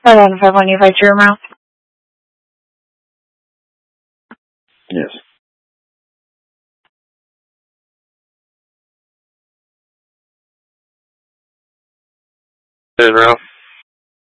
Identify when you fight your mouth. Yes. Hey, Ralph.